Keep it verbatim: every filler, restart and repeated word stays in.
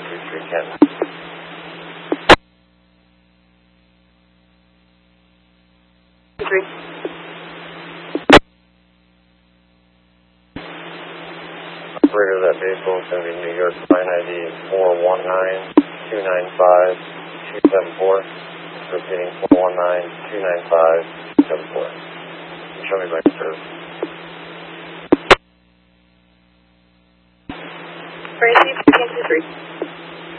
two three Ken. Three. Operator, that vehicle is going to be New York Line I D four one nine two nine five two seven four. Repeating four one nine two nine five two seven four. Show me back serve. Tracy, fifteen two three.